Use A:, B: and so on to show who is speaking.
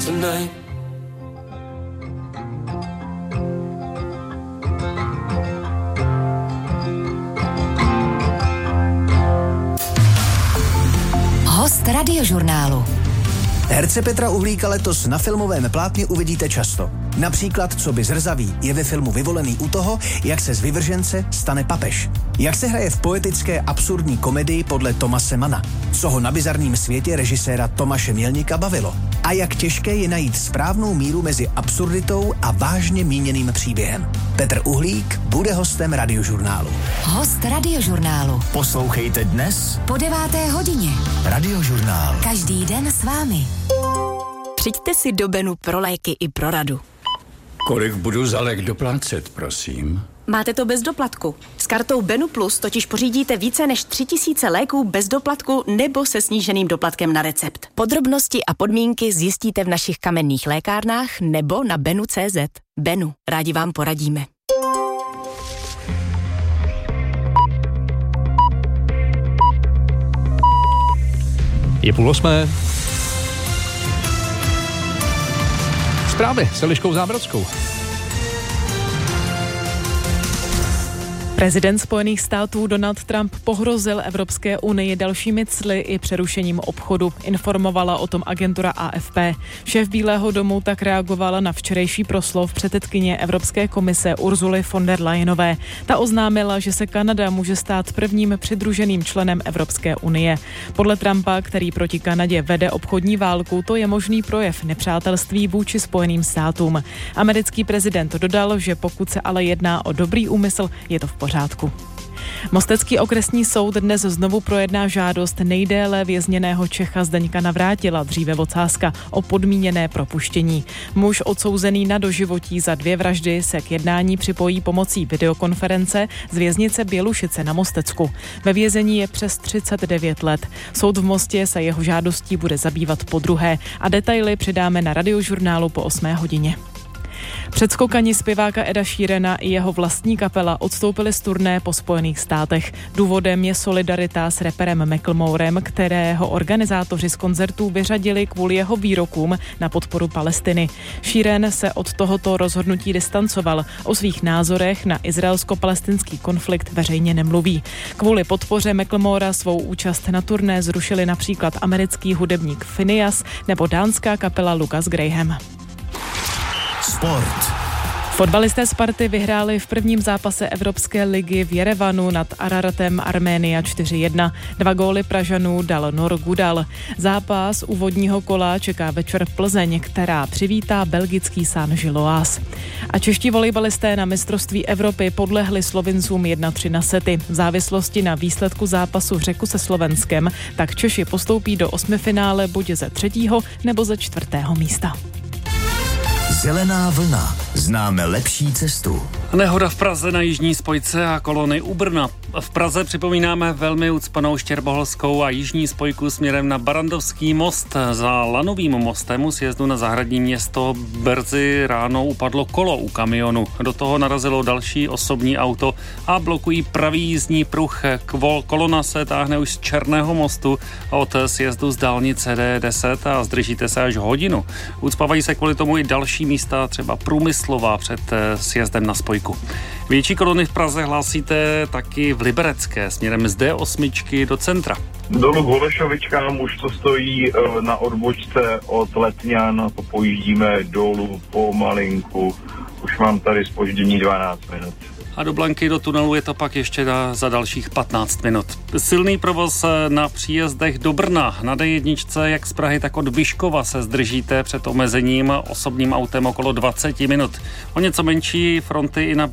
A: tonight.
B: Host Radiožurnálu.
C: Herce Petra Uhlíka letos na filmovém plátně uvidíte často. Například Coby zrzavý je ve filmu vyvolený u toho, jak se z vyvržence stane papež. Jak se hraje v poetické absurdní komedii podle Tomase Manna. Co ho na bizarním světě režiséra Tomáše Mělníka bavilo. A jak těžké je najít správnou míru mezi absurditou a vážně míněným příběhem. Petr Uhlík bude hostem Radiožurnálu.
B: Host Radiožurnálu.
C: Poslouchejte dnes
B: Po 9:00.
C: Radiožurnál.
B: Každý den s vámi. Přijďte si do Benu pro léky i pro radu.
D: Kolik budu za lék doplácet, prosím?
E: Máte to bez doplatku. S kartou Benu Plus totiž pořídíte více než 3000 léků bez doplatku nebo se sníženým doplatkem na recept. Podrobnosti a podmínky zjistíte v našich kamenných lékárnách nebo na benu.cz. Benu, rádi vám poradíme.
F: Je 7:30. Zprávy s Eliškou Zábrodskou.
G: Prezident Spojených států Donald Trump pohrozil Evropské unii dalšími cly i přerušením obchodu. Informovala o tom agentura AFP. Šéf Bílého domu tak reagovala na včerejší proslov předsedkyně Evropské komise Ursuly von der Leyenové. Ta oznámila, že se Kanada může stát prvním přidruženým členem Evropské unie. Podle Trumpa, který proti Kanadě vede obchodní válku, to je možný projev nepřátelství vůči Spojeným státům. Americký prezident dodal, že pokud se ale jedná o dobrý úmysl, je to v pořádku. Mostecký okresní soud dnes znovu projedná žádost nejdéle vězněného Čecha Zdeňka Navrátila, dříve Vocáska, o podmíněné propuštění. Muž odsouzený na doživotí za 2 vraždy se k jednání připojí pomocí videokonference z věznice Bělušice na Mostecku. Ve vězení je přes 39 let. Soud v Mostě se jeho žádostí bude zabývat podruhé a detaily přidáme na Radiožurnálu po 8:00. Předskokani zpěváka Eda Sheerana i jeho vlastní kapela odstoupili z turné po Spojených státech. Důvodem je solidarita s raperem Macklemorem, kterého organizátoři z koncertů vyřadili kvůli jeho výrokům na podporu Palestiny. Sheeran se od tohoto rozhodnutí distancoval. O svých názorech na izraelsko-palestinský konflikt veřejně nemluví. Kvůli podpoře Macklemora svou účast na turné zrušili například americký hudebník Phineas nebo dánská kapela Lucas Graham.
C: Sport.
G: Fotbalisté Sparty vyhráli v prvním zápase Evropské ligy v Jerevanu nad Araratem Arménia 4-1. 2 góly Pražanů dal Nor Gudal. Zápas úvodního kola čeká večer Plzeň, která přivítá belgický Saint-Gilloise. A čeští volejbalisté na mistrovství Evropy podlehli Slovincům 1-3 na sety. V závislosti na výsledku zápasu Řeku se Slovenskem tak Češi postoupí do 8finále buď ze 3. nebo ze 4. místa.
C: Zelená vlna. Známe lepší cestu.
H: Nehoda v Praze na jižní spojce a kolony u Brna. V Praze připomínáme velmi ucpanou Štěrboholskou a jižní spojku směrem na Barandovský most. Za Lanovým mostem u sjezdu na Zahradní Město brzy ráno upadlo kolo u kamionu. Do toho narazilo další osobní auto a blokují pravý jízdní pruh. Kolona se táhne už z Černého mostu od sjezdu z dálnice D10 a zdržíte se až hodinu. Ucpávají se kvůli tomu i další místa, třeba Průmyslová před sjezdem na spojku. Větší kolony v Praze hlásíte taky v Liberecké směrem z D8 do centra.
I: Dolů k Holešovičkám už to stojí na odbočce od Letňan, pojíždíme dolů pomalinku. Už mám tady zpoždění 12 minut.
H: A do Blanky do tunelu je to pak ještě za dalších 15 minut. Silný provoz na příjezdech do Brna. Na D1 jak z Prahy, tak od Vyškova se zdržíte před omezením osobním autem okolo 20 minut. O něco menší fronty i na